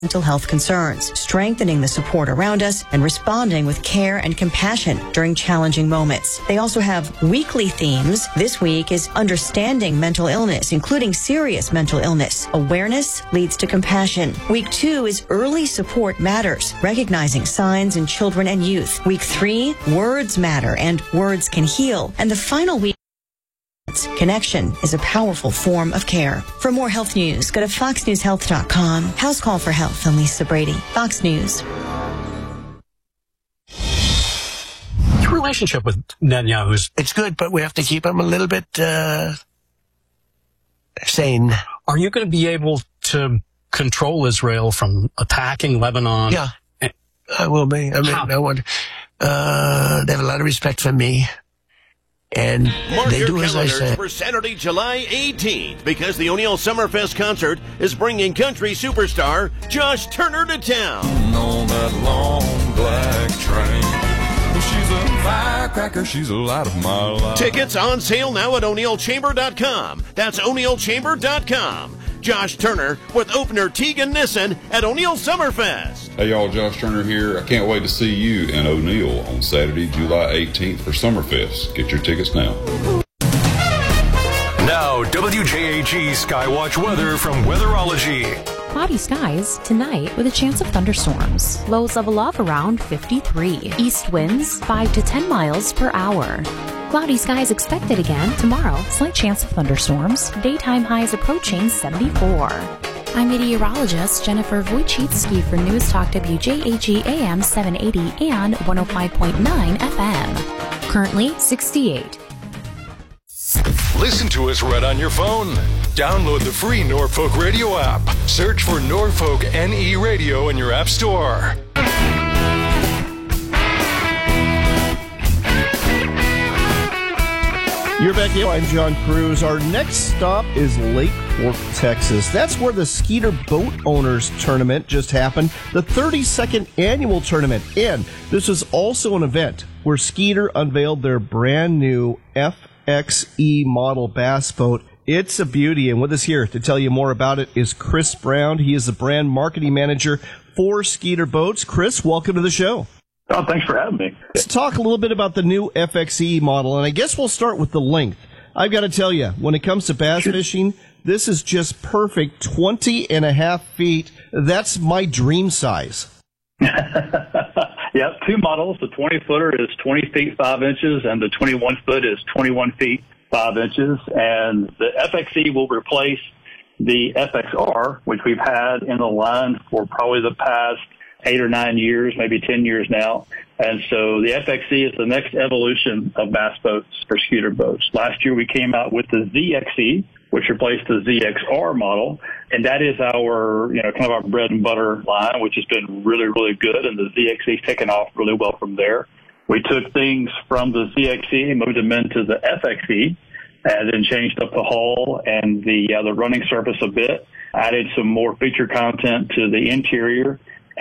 mental health concerns, strengthening the support around us and responding with care and compassion during challenging moments. They also have weekly themes. This week is understanding mental illness, including serious mental illness. Awareness leads to compassion. Week 2 is early support matters, recognizing signs in children and youth. Week 3, words matter and words can heal. And the final week, connection is a powerful form of care. For more health news, go to foxnewshealth.com. House Call for Health. I'm Lisa Brady, Fox News. Your relationship with Netanyahu it's good, but we have to keep him a little bit sane. Are you going to be able to control Israel from attacking Lebanon? Yeah, I will be. I mean, they have a lot of respect for me. And mark they your do as I calendars say. For Saturday, July 18th, because the O'Neill Summerfest concert is bringing country superstar Josh Turner to town. On that long black train. She's a firecracker, she's a light of my life. Tickets on sale now at o'neillchamber.com. That's o'neillchamber.com. Josh Turner with opener Tegan Nissen at O'Neill Summerfest. Hey y'all, Josh Turner here. I can't wait to see you in O'Neill on Saturday, July 18th for Summerfest. Get your tickets now. Now, WJAG Skywatch weather from Weatherology. Cloudy skies tonight with a chance of thunderstorms. Lows level off around 53. East winds 5 to 10 miles per hour. Cloudy skies expected again tomorrow. Slight chance of thunderstorms. Daytime highs approaching 74. I'm meteorologist Jennifer Wojcicki for News Talk WJAG AM 780 and 105.9 FM. Currently 68. Listen to us right on your phone. Download the free Norfolk Radio app. Search for Norfolk NE Radio in your app store. You're back here. I'm John Cruz. Our next stop is Lake Fork, Texas. That's where the Skeeter Boat Owners Tournament just happened, the 32nd annual tournament. And this was also an event where Skeeter unveiled their brand new FXE model bass boat. It's a beauty. And with us here to tell you more about it is Chris Brown. He is the brand marketing manager for Skeeter Boats. Chris, welcome to the show. Oh, thanks for having me. Let's talk a little bit about the new FXE model, and I guess we'll start with the length. I've got to tell you, when it comes to bass fishing, this is just perfect, 20 and a half feet. That's my dream size. Yep, two models. The 20-footer is 20 feet 5 inches, and the 21-foot is 21 feet 5 inches. And the FXE will replace the FXR, which we've had in the line for probably the past 8 or 9 years, maybe 10 years now. And so the FXE is the next evolution of bass boats for Skeeter boats. Last year we came out with the ZXE, which replaced the ZXR model. And that is our, kind of our bread and butter line, which has been really, really good. And the ZXE's taken off really well from there. We took things from the ZXE and moved them into the FXE, and then changed up the hull and the running surface a bit, added some more feature content to the interior.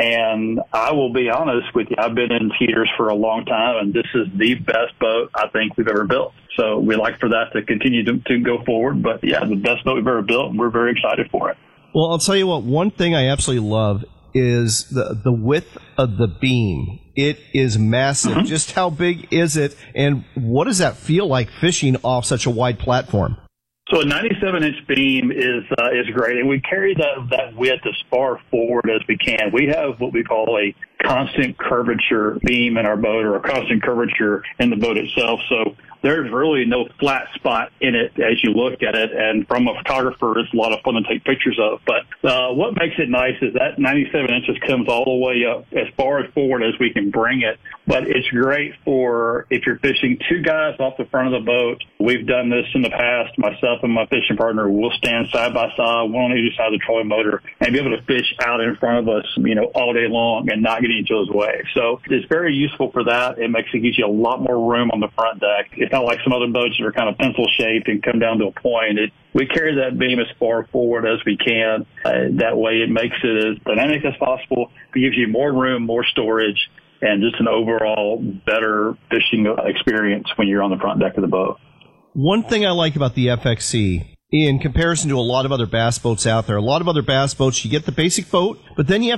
And I will be honest with you, I've been in Skeeters for a long time, and this is the best boat I think we've ever built. So we like for that to continue to go forward. But, yeah, the best boat we've ever built, and we're very excited for it. Well, I'll tell you what, one thing I absolutely love is the width of the beam. It is massive. Mm-hmm. Just how big is it, and what does that feel like fishing off such a wide platform? So a 97-inch beam is great, and we carry that width as far forward as we can. We have what we call a constant curvature beam in our boat, or a constant curvature in the boat itself. So there's really no flat spot in it as you look at it, and from a photographer, it's a lot of fun to take pictures of. But what makes it nice is that 97 inches comes all the way up as far as forward as we can bring it. But it's great for if you're fishing two guys off the front of the boat. We've done this in the past. Myself and my fishing partner will stand side by side, one on each side of the trolling motor, and be able to fish out in front of us, all day long and not get in each other's way. So it's very useful for that. It gives you a lot more room on the front deck. It's not like some other boats that are kind of pencil shaped and come down to a point. We carry that beam as far forward as we can. That way it makes it as dynamic as possible. It gives you more room, more storage, and just an overall better fishing experience when you're on the front deck of the boat. One thing I like about the FXE in comparison to a lot of other bass boats out there. A lot of other bass boats, you get the basic boat, but then you have